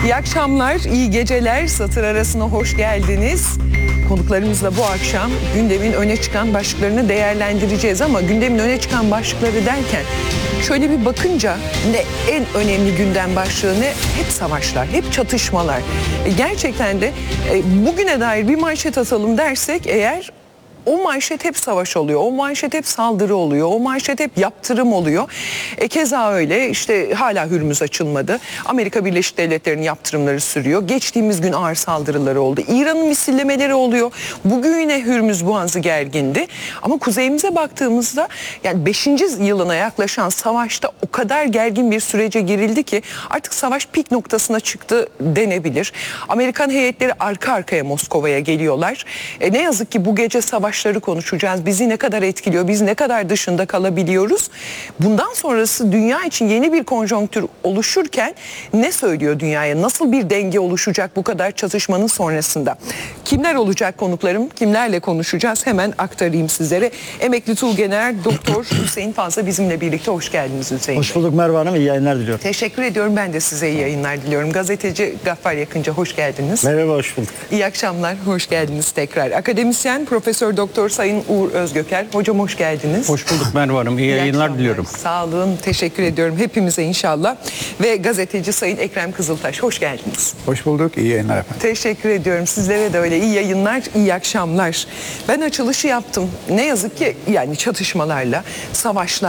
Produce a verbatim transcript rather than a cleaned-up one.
İyi akşamlar, iyi geceler. Satır arasına hoş geldiniz. Konuklarımızla bu akşam gündemin öne çıkan başlıklarını değerlendireceğiz ama gündemin öne çıkan başlıkları derken şöyle bir bakınca ne en önemli gündem başlığı ne? Hep savaşlar, hep çatışmalar. E, gerçekten de e, bugüne dair bir manşet atalım dersek eğer o manşet hep savaş oluyor, o manşet hep saldırı oluyor, o manşet hep yaptırım oluyor. E, keza öyle işte hala Hürmüz açılmadı. Amerika Birleşik Devletleri'nin yaptırımları sürüyor. Geçtiğimiz gün ağır saldırıları oldu. İran'ın misillemeleri oluyor. Bugün yine Hürmüz Boğazı gergindi. Ama kuzeyimize baktığımızda yani beşinci yılına yaklaşan savaşta o kadar gergin bir sürece girildi ki artık savaş pik noktasına çıktı denebilir. Amerikan heyetleri arka arkaya Moskova'ya geliyorlar. E, ne yazık ki bu gece savaş konuşacağız. Bizi ne kadar etkiliyor? Biz ne kadar dışında kalabiliyoruz? Bundan sonrası dünya için yeni bir konjonktür oluşurken ne söylüyor dünyaya? Nasıl bir denge oluşacak bu kadar çatışmanın sonrasında? Kimler olacak konuklarım? Kimlerle konuşacağız? Hemen aktarayım sizlere. Emekli Tuğgeneral Doktor Hüseyin Fazla bizimle birlikte. Hoş geldiniz Hüseyin Hoş bulduk Merve Hanım. İyi yayınlar diliyorum. Teşekkür ediyorum. Ben de size iyi yayınlar diliyorum. Gazeteci Gaffar Yakınca hoş geldiniz. Merhaba, hoş bulduk. İyi akşamlar. Hoş geldiniz tekrar. Akademisyen Profesör Doktor Sayın Uğur Özgöker. Hocam hoş geldiniz. Hoş bulduk Merve Hanım. İyi, iyi yayınlar akşamlar diliyorum. Sağ olun. Teşekkür ediyorum hepimize inşallah. Ve gazeteci Sayın Ekrem Kızıltaş. Hoş geldiniz. Hoş bulduk. İyi yayınlar efendim. Teşekkür ediyorum. Sizlere de öyle iyi yayınlar, iyi akşamlar. Ben açılışı yaptım. Ne yazık ki yani çatışmalarla, savaşlar